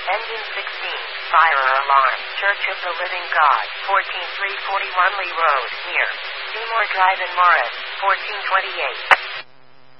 Engine 16, fire alarm, Church of the Living God, 14341 Lee Road, near Seymour Drive in Morris, 1428.